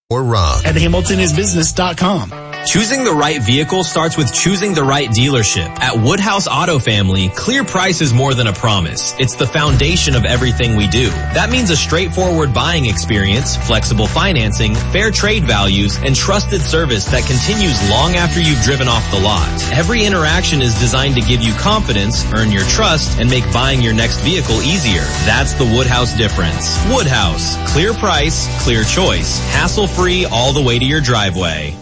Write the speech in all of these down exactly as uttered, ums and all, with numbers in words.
or wrong. At hamilton is business dot com. Choosing the right vehicle starts with choosing the right dealership. At Woodhouse Auto Family, clear price is more than a promise. It's the foundation of everything we do. That means a straightforward buying experience, flexible financing, fair trade values, and trusted service that continues long after you've driven off the lot. Every interaction is designed to give you confidence, earn your trust, and make buying your next vehicle easier. That's the Woodhouse difference. Woodhouse. Clear price, clear choice. Hassle-free all the way to your driveway.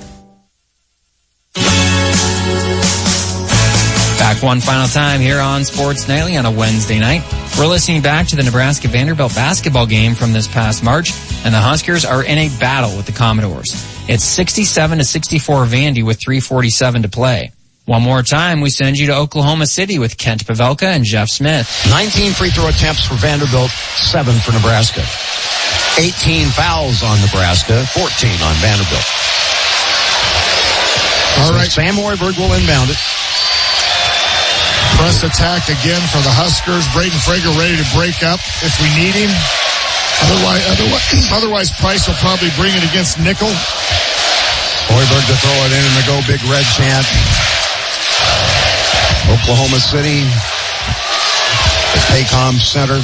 Back one final time here on Sports Nightly on a Wednesday night. We're listening back to the Nebraska-Vanderbilt basketball game from this past March, and the Huskers are in a battle with the Commodores. It's sixty-seven to sixty-four Vandy with three forty-seven to play. One more time, we send you to Oklahoma City with Kent Pavelka and Jeff Smith. nineteen free throw attempts for Vanderbilt, seven for Nebraska. eighteen fouls on Nebraska, fourteen on Vanderbilt. All so right. Sam Hoiberg will inbound it. Press attack again for the Huskers. Braden Frager ready to break up if we need him. Otherwise, otherwise, otherwise Price will probably bring it against Nickel. Hoiberg to throw it in and the go big red chant. Oklahoma City, the Paycom Center.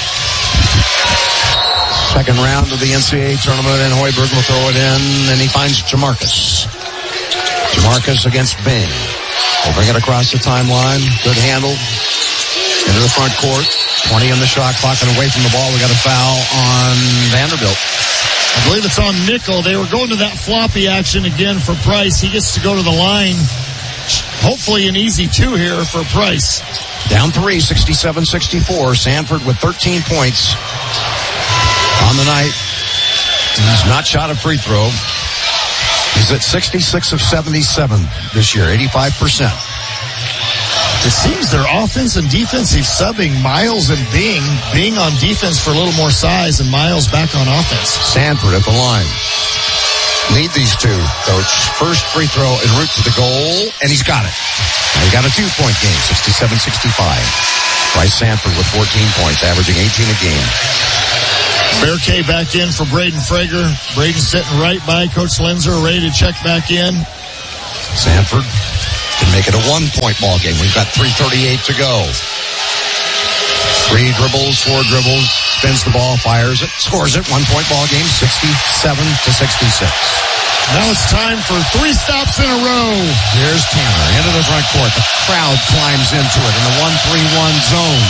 Second round of the N C double A tournament, and Hoiberg will throw it in, and he finds Jamarcus. Jamarcus against Bing. We'll bring it across the timeline. Good handle. Into the front court. twenty on the shot clock and away from the ball. We got a foul on Vanderbilt. I believe it's on Nickel. They were going to that floppy action again for Price. He gets to go to the line. Hopefully an easy two here for Price. Down three, sixty-seven sixty-four. Sanford with thirteen points on the night. He's not shot a free throw. He's at sixty-six of seventy-seven this year, eighty-five percent. It seems their offense and defensive subbing Miles and Bing. Bing on defense for a little more size and Miles back on offense. Sanford at the line. Need these two, Coach. First free throw en route to the goal, and he's got it. Now he got a two-point game, sixty-seven sixty-five. Bryce Sanford with fourteen points, averaging eighteen a game. Bear K back in for Braden Frager. Braden sitting right by Coach Lenzer, ready to check back in. Sanford can make it a one-point ball game. We've got three thirty-eight to go. Three dribbles, four dribbles, spins the ball, fires it, scores it. One-point ball game, sixty-seven to sixty-six. Now it's time for three stops in a row. Here's Tanner into the front court. The crowd climbs into it in the one three one zone.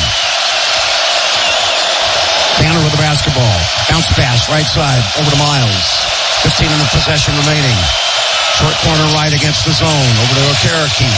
Tanner with the basketball. Bounce pass, right side, over to Miles. fifteen in the possession remaining. Short corner right against the zone. Over to Okereke.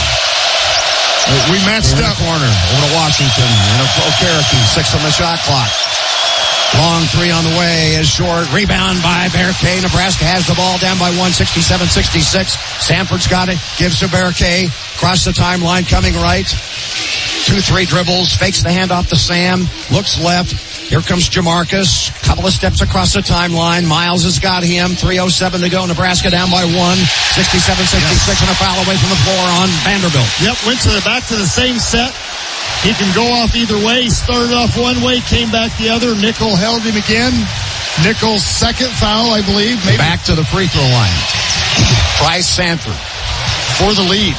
We matched in up. The corner. Over to Washington. And Okereke. Six on the shot clock. Long three on the way is short. Rebound by Bear K. Nebraska has the ball down by one, sixty-seven sixty-six. Sanford's got it. Gives to Bear K. Cross the timeline, coming right. Two, three dribbles. Fakes the handoff to Sam. Looks left. Here comes Jamarcus. Couple of steps across the timeline. Miles has got him. three oh seven to go. Nebraska down by one. sixty-seven sixty-six yes. And a foul away from the floor on Vanderbilt. Yep, went to the back to the same set. He can go off either way. He started off one way, came back the other. Nickel held him again. Nickel's second foul, I believe. Maybe. Back to the free throw line. Bryce Sanford for the lead.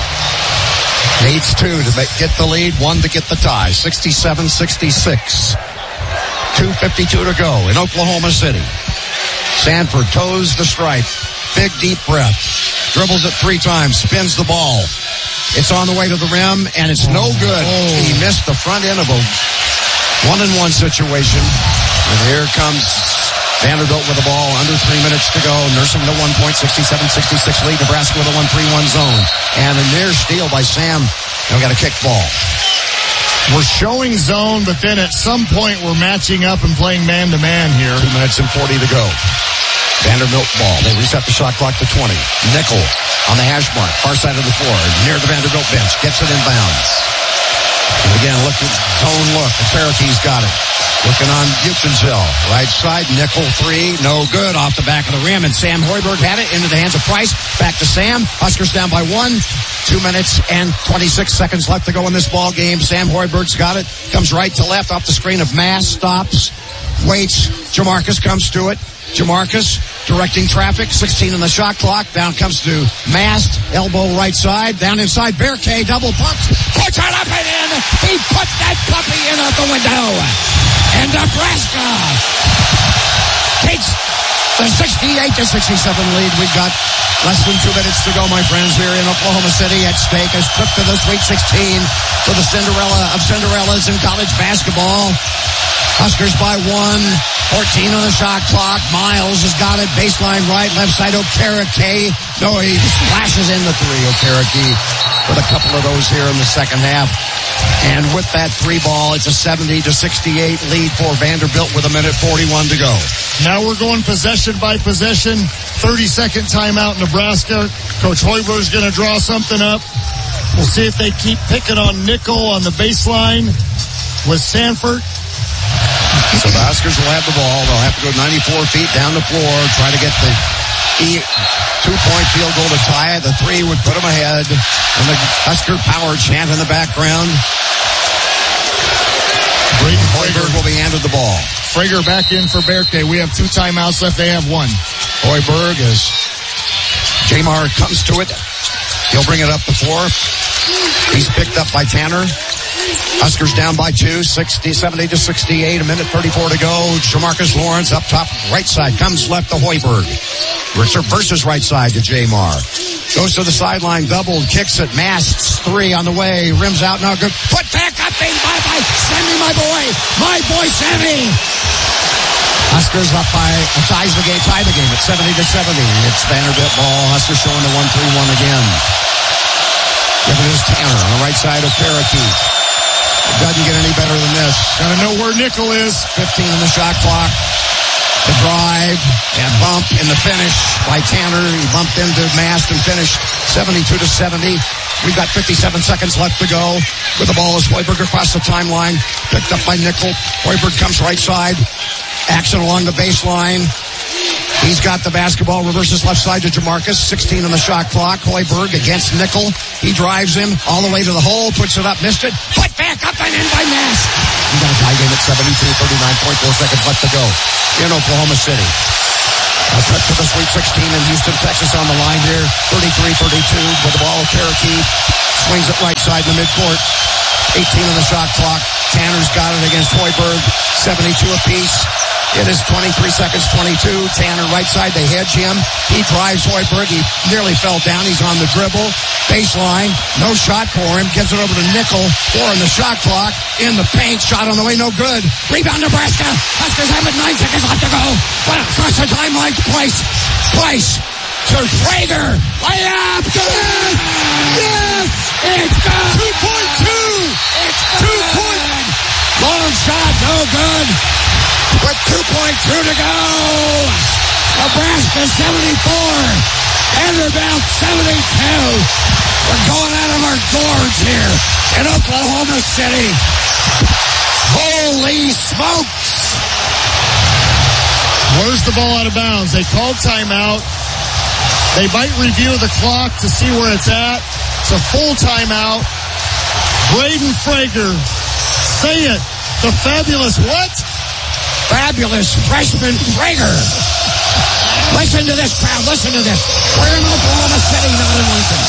Needs two to make, get the lead, one to get the tie. sixty-seven sixty-six. two fifty-two to go in Oklahoma City. Sanford toes the stripe. Big deep breath. Dribbles it three times. Spins the ball. It's on the way to the rim, and it's no good. Oh. He missed the front end of a one-and-one situation. And here comes Vanderbilt with the ball. Under three minutes to go. Nursing the one point, sixty-seven sixty-six lead. Nebraska with a one three one zone. And a near steal by Sam. Now we got a kick ball. We're showing zone, but then at some point we're matching up and playing man-to-man here. Two minutes and forty to go. Vanderbilt ball. They reset the shot clock to twenty. Nickel on the hash mark. Far side of the floor. Near the Vanderbilt bench. Gets it in bounds. And again, look at zone look. The Cherokee's got it. Looking on Buchensville. Right side. Nickel three. No good. Off the back of the rim. And Sam Hoiberg had it into the hands of Price. Back to Sam. Huskers down by one. Two minutes and twenty-six seconds left to go in this ball game. Sam Hoiberg's got it. Comes right to left off the screen of Mass. Stops. Waits. Jamarcus comes to it. Jamarcus directing traffic. sixteen on the shot clock. Down comes to Mast. Elbow right side. Down inside. Berkay double pumps. Puts it up and in. He puts that puppy in out the window. And Nebraska takes the sixty-eight to sixty-seven lead. We've got less than two minutes to go, my friends, here in Oklahoma City. At stake is trip to the Sweet sixteen for the Cinderella of Cinderellas in college basketball. Huskers by one. fourteen on the shot clock. Miles has got it. Baseline right. Left side Okereke. No, he flashes in the three. Okereke with a couple of those here in the second half. And with that three ball, it's a seventy to sixty-eight lead for Vanderbilt with a minute forty-one to go. Now we're going possession by possession. thirty-second timeout, Nebraska. Coach Hoiberg's going to draw something up. We'll see if they keep picking on Nickel on the baseline with Sanford. So the Huskers will have the ball. They'll have to go ninety-four feet down the floor, try to get the two-point field goal to tie it. The three would put them ahead. And the Husker power chant in the background. Braden Hoiberg will be handed the ball. Frager back in for Berkay. We have two timeouts left. They have one. Hoiberg as Jamar comes to it. He'll bring it up the floor. He's picked up by Tanner. Huskers down by two, sixty, seventy to sixty-eight, a minute thirty-four to go. Jamarcus Lawrence up top, right side, comes left to Hoiberg. Versus right side to Jamar. Goes to the sideline, doubled, kicks it, Masts three on the way, rims out, now good. Put back up, in, bye bye, Sammy, my boy, my boy Sammy. Huskers up by, ties the game, tie the game at seventy to seventy. It's Vanderbilt ball, Huskers showing the one three one again. Give it is Tanner on the right side of Cherokee. It doesn't get any better than this. Gotta know where Nickel is. fifteen on the shot clock. The drive and bump in the finish by Tanner. He bumped into Mast and finished seventy-two to seventy. We've got fifty-seven seconds left to go. With the ball is Hoiberg across the timeline. Picked up by Nickel. Hoiberg comes right side. Action along the baseline. He's got the basketball, reverses left side to Jamarcus. sixteen on the shot clock. Hoiberg against Nickel. He drives him all the way to the hole, puts it up, missed it. Put back up and in by Mast. We got a tie game at seventy-two, thirty-nine point four seconds left to go in Oklahoma City. A trip to the Sweet sixteen in Houston, Texas on the line here. thirty-three thirty-two with the ball. Cherokee swings it right side in the midcourt. eighteen on the shot clock. Tanner's got it against Hoiberg. seventy-two apiece. It is twenty-three seconds, twenty-two. Tanner right side, they hedge him. He drives Hoiberg. He nearly fell down. He's on the dribble. Baseline, no shot for him. Gives it over to Nickel. Four in the shot clock. In the paint, shot on the way, no good. Rebound Nebraska. Huskers have it, nine seconds left to go. But across the timeline, Place. Place to Frager. Layup, good! Yes! It's good! two point two! It's good! two point! Long shot, no good. With two point two to go. Nebraska seventy-four. Vanderbilt seventy-two. We're going out of our gourds here in Oklahoma City. Holy smokes. Where's the ball out of bounds? They called timeout. They might review the clock to see where it's at. It's a full timeout. Braden Frager. Say it. The fabulous what? Fabulous freshman Frager. Listen to this crowd. Listen to this. We're in Oklahoma City, not in Lincoln.